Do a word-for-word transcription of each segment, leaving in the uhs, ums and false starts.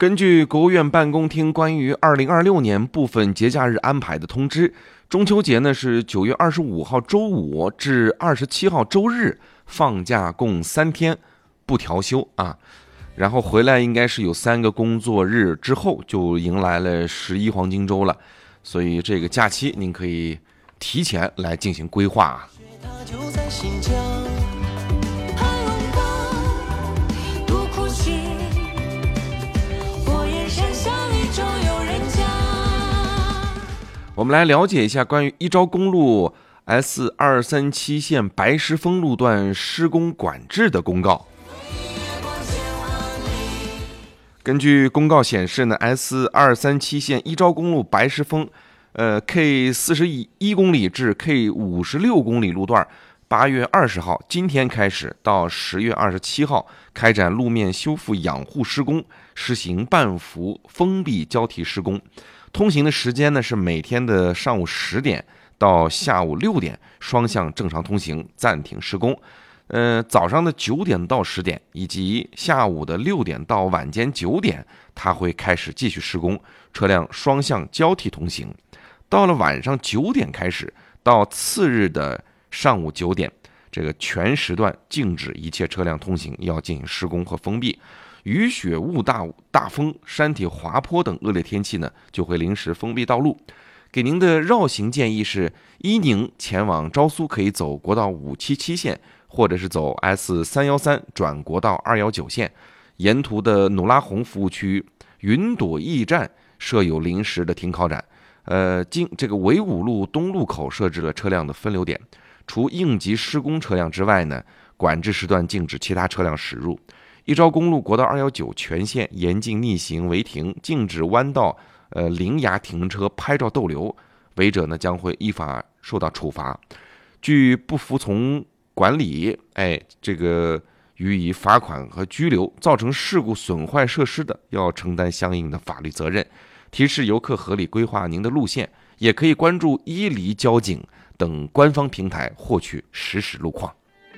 根据国务院办公厅关于二零二六年部分节假日安排的通知，中秋节呢是九月二十五号周五至二十七号周日放假共三天，不调休啊。然后回来应该是有三个工作日之后就迎来了十一黄金周了，所以这个假期您可以提前来进行规划啊。我们来了解一下关于一招公路 S 二三七线白石峰路段施工管制的公告。根据公告显示呢 ，S 二三七线一招公路白石峰，呃 K 四十一公里至 K 五十六公里路段，八月二十号今天开始到十月二十七号开展路面修复养护施工，实行半幅封闭交替施工。通行的时间呢是每天的上午十点到下午六点，双向正常通行，暂停施工。呃，早上的九点到十点，以及下午的六点到晚间九点，它会开始继续施工，车辆双向交替通行。到了晚上九点开始，到次日的上午九点，这个全时段禁止一切车辆通行，要进行施工和封闭。雨雪雾大、大风、山体滑坡等恶劣天气呢，就会临时封闭道路。给您的绕行建议是：伊宁前往昭苏可以走国道五七七线，或者是走 S 三一三转国道二一九线。沿途的努拉洪服务区、云朵驿站设有临时的停靠站。呃，经这个纬五路东路口设置了车辆的分流点。除应急施工车辆之外呢，管制时段禁止其他车辆驶入。一招公路国道二一九全线严禁逆行违停，禁止弯道呃临崖停车拍照逗留，违者呢将会依法受到处罚。据不服从管理，哎，这个予以罚款和拘留，造成事故损坏设施的，要承担相应的法律责任。提示游客合理规划您的路线，也可以关注伊犁交警等官方平台获取实时路况。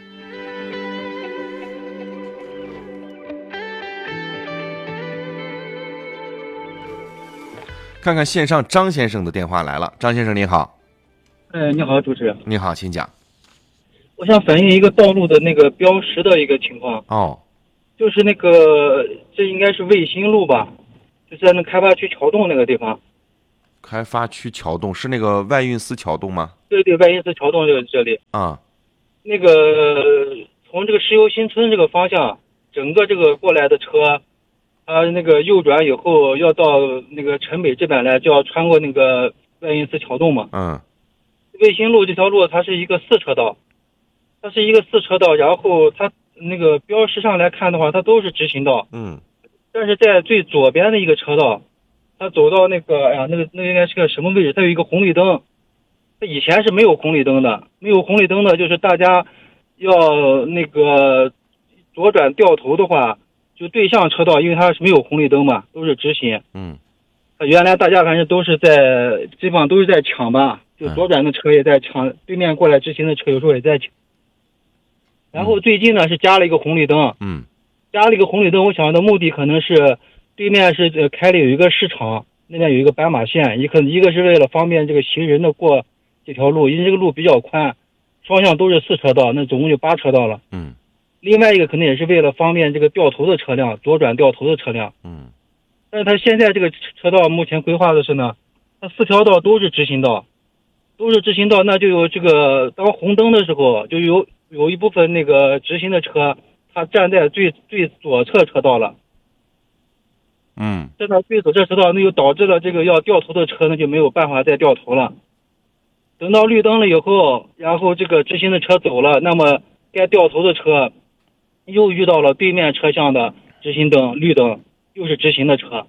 看看线上张先生的电话来了，张先生你好。 哎，你好，主持人。 你好，请讲。 我想反映一个道路的那个标识的一个情况。 哦， 就是那个，这应该是卫星路吧？就是在那开发区桥洞那个地方。 开发区桥洞是那个外运司桥洞吗？ 对对，外运司桥洞这个这里。 啊、 嗯。那个从这个石油新村这个方向，整个这个过来的车。啊，那个右转以后要到那个城北这边来，就要穿过那个外运司桥洞嘛。 嗯。 卫星路这条路它是一个四车道，它是一个四车道，然后它那个标识上来看的话，它都是直行道。 嗯。 但是在最左边的一个车道，它走到那个，哎呀，那个那个应该是个什么位置？它有一个红绿灯，它以前是没有红绿灯的，没有红绿灯的，就是大家要那个左转掉头的话。就对向车道，因为它是没有红绿灯嘛，都是直行。 嗯， 原来大家反正都是在，基本上都是在抢吧，就左转的车也在抢，嗯、对面过来直行的车有时候也在抢。然后最近呢是加了一个红绿灯， 嗯， 加了一个红绿灯，我想的目的可能是对面是开了有一个市场，那边有一个斑马线，一个一个是为了方便这个行人的过这条路，因为这个路比较宽，双向都是四车道，那总共就八车道了。 嗯。 另外一个可能也是为了方便这个掉头的车辆，左转掉头的车辆。 嗯， 但是它现在这个车道目前规划的是呢，它四条道都是直行道，都是直行道，那就有这个当红灯的时候，就有有一部分那个直行的车，它站在最最左侧车道了。 嗯， 站在最左侧车道，那就导致了这个要掉头的车呢就没有办法再掉头了。等到绿灯了以后，然后这个直行的车走了，那么该掉头的车。又遇到了对面车厢的直行灯绿灯，又是直行的车。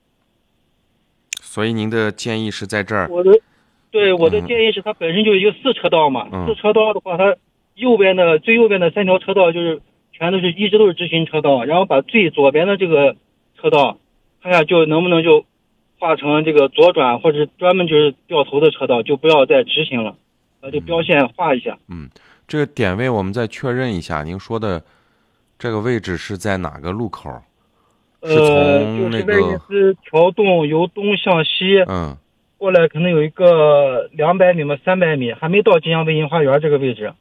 所以您的建议是在这儿？ 我的，对我的建议是，它本身就是一个四车道嘛。 嗯、 四车道的话，它右边的最右边的三条车道就是全都是一直都是直行车道，然后把最左边的这个车道，看看就能不能就划成这个左转或者专门就是掉头的车道，就不要再直行了，呃，就标线画一下。 嗯，这个点位我们再确认一下，您说的。这个位置是在哪个路口？ 是呃， 从那就是外因个斯桥洞由东向西嗯， 过来，可能有一个两百米嘛，三百米，还没到金阳卫星花园这个位置。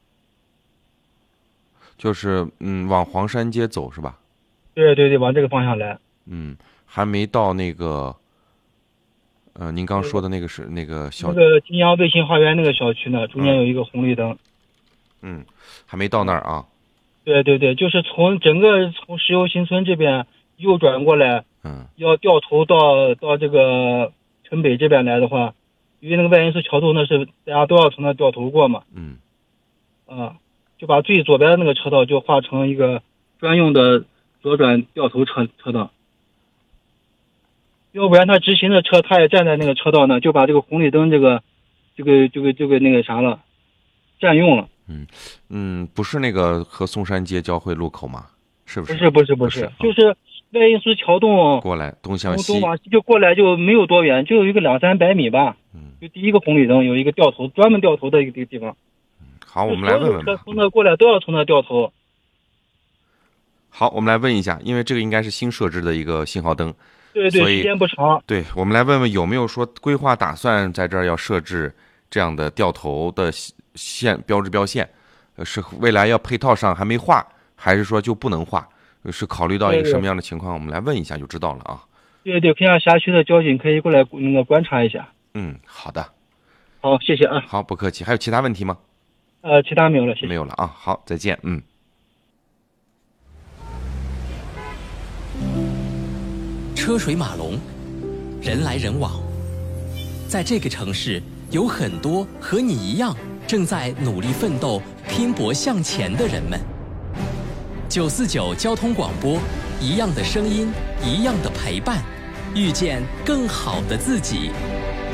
就是嗯往黄山街走是吧？ 对对对，往这个方向来。 嗯，还没到那个，呃，您刚说的那个是那个小那，个金阳卫星花园那个小区呢，中间有一个红绿灯。 嗯，还没到那儿啊。 对对对，就是从整个从石油新村这边右转过来， 嗯要掉头到到这个城北这边来的话，因为那个外因斯桥洞那是大家都要从那掉头过嘛， 嗯啊，就把最左边的那个车道就划成一个专用的左转掉头车车道，要不然他直行的车他也站在那个车道呢，就把这个红绿灯这个这个这个这个那个啥了，占用了。 嗯，不是那个和松山街交汇路口吗？是不是？ 不是不是不是，就是外因斯桥洞过来东向西从东。往西就过来就没有多远，就有一个两三百米吧。 嗯， 就第一个红绿灯有一个掉头，专门掉头的一个地方。 好，我们来问问吧。 所有车从那过来都要从那掉头。 好，我们来问一下，因为这个应该是新设置的一个信号灯。 对对， 所以时间不长。 对，我们来问问有没有说规划打算在这儿要设置这样的掉头的线标志标线，呃，是未来要配套上还没画，还是说就不能画？呃是考虑到一个对对什么样的情况？我们来问一下就知道了啊。 对对，看下辖区的交警可以过来那个观察一下。 嗯，好的， 好，谢谢啊。 好，不客气。还有其他问题吗？ 呃，其他没有了，谢谢。 没有了啊。好，再见。嗯。 车水马龙，人来人往，在这个城市，有很多和你一样正在努力奋斗、拼搏向前的人们。九四九交通广播，一样的声音，一样的陪伴，遇见更好的自己。